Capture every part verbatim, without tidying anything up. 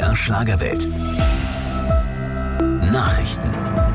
R Schlagerwelt. Nachrichten.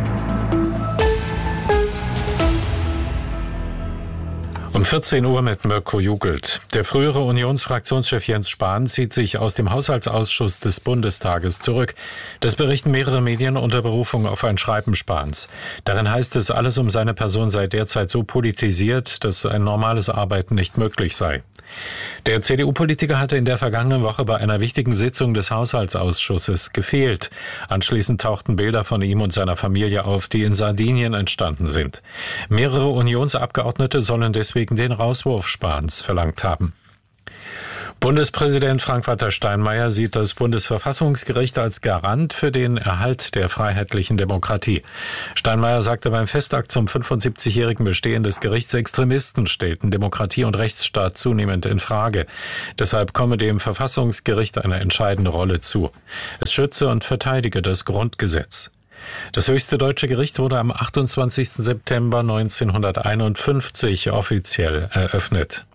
Um vierzehn Uhr mit Mirko Jugelt. Der frühere Unionsfraktionschef Jens Spahn zieht sich aus dem Haushaltsausschuss des Bundestages zurück. Das berichten mehrere Medien unter Berufung auf ein Schreiben Spahns. Darin heißt es, alles um seine Person sei derzeit so politisiert, dass ein normales Arbeiten nicht möglich sei. Der C D U-Politiker hatte in der vergangenen Woche bei einer wichtigen Sitzung des Haushaltsausschusses gefehlt. Anschließend tauchten Bilder von ihm und seiner Familie auf, die in Sardinien entstanden sind. Mehrere Unionsabgeordnete sollen deswegen den Rauswurf Spahns verlangt haben. Bundespräsident Frank-Walter Steinmeier sieht das Bundesverfassungsgericht als Garant für den Erhalt der freiheitlichen Demokratie. Steinmeier sagte beim Festakt zum fünfundsiebzigjährigen Bestehen des Gerichts, Extremisten stellten Demokratie und Rechtsstaat zunehmend in Frage. Deshalb komme dem Verfassungsgericht eine entscheidende Rolle zu. Es schütze und verteidige das Grundgesetz. Das höchste deutsche Gericht wurde am achtundzwanzigsten September neunzehnhunderteinundfünfzig offiziell eröffnet.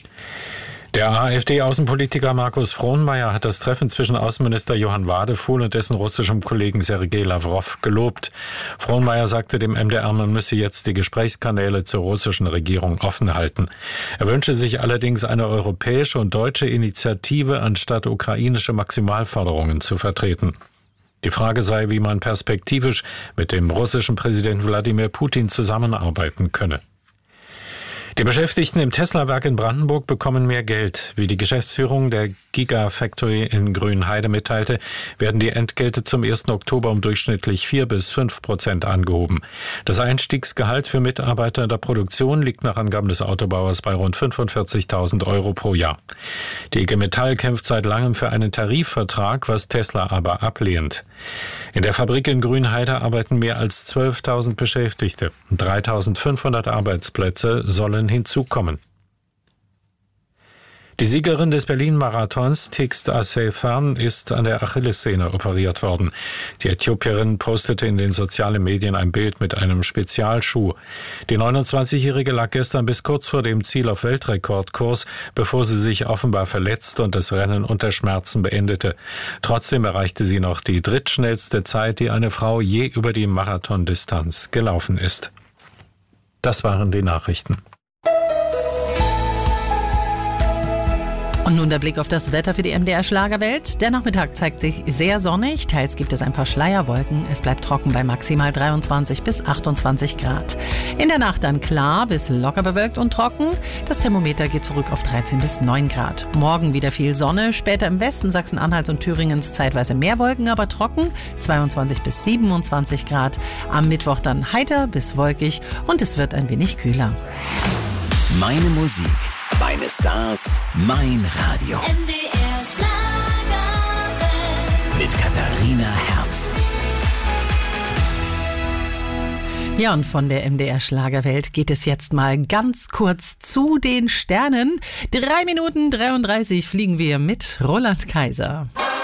Der AfD-Außenpolitiker Markus Frohnmayer hat das Treffen zwischen Außenminister Johann Wadefuhl und dessen russischem Kollegen Sergei Lawrow gelobt. Frohnmayer sagte dem M D R, man müsse jetzt die Gesprächskanäle zur russischen Regierung offen halten. Er wünsche sich allerdings eine europäische und deutsche Initiative, anstatt ukrainische Maximalforderungen zu vertreten. Die Frage sei, wie man perspektivisch mit dem russischen Präsidenten Wladimir Putin zusammenarbeiten könne. Die Beschäftigten im Tesla-Werk in Brandenburg bekommen mehr Geld. Wie die Geschäftsführung der Gigafactory in Grünheide mitteilte, werden die Entgelte zum ersten Oktober um durchschnittlich vier bis fünf Prozent angehoben. Das Einstiegsgehalt für Mitarbeiter in der Produktion liegt nach Angaben des Autobauers bei rund fünfundvierzigtausend Euro pro Jahr. Die I G Metall kämpft seit langem für einen Tarifvertrag, was Tesla aber ablehnt. In der Fabrik in Grünheide arbeiten mehr als zwölftausend Beschäftigte. dreitausendfünfhundert Arbeitsplätze sollen hinzukommen. Die Siegerin des Berlin-Marathons, Tigst Assefa, ist an der Achillessehne operiert worden. Die Äthiopierin postete in den sozialen Medien ein Bild mit einem Spezialschuh. Die neunundzwanzigjährige lag gestern bis kurz vor dem Ziel auf Weltrekordkurs, bevor sie sich offenbar verletzte und das Rennen unter Schmerzen beendete. Trotzdem erreichte sie noch die drittschnellste Zeit, die eine Frau je über die Marathondistanz gelaufen ist. Das waren die Nachrichten. Und nun der Blick auf das Wetter für die M D R Schlagerwelt. Der Nachmittag zeigt sich sehr sonnig, teils gibt es ein paar Schleierwolken. Es bleibt trocken bei maximal dreiundzwanzig bis achtundzwanzig Grad. In der Nacht dann klar bis locker bewölkt und trocken. Das Thermometer geht zurück auf dreizehn bis neun Grad. Morgen wieder viel Sonne, später im Westen Sachsen-Anhalts und Thüringens zeitweise mehr Wolken, aber trocken, zweiundzwanzig bis siebenundzwanzig Grad. Am Mittwoch dann heiter bis wolkig und es wird ein wenig kühler. Meine Musik, meine Stars, mein Radio. M D R Schlagerwelt. Mit Katharina Herz. Ja, und von der M D R Schlagerwelt geht es jetzt mal ganz kurz zu den Sternen. Drei Minuten dreiunddreißig fliegen wir mit Roland Kaiser.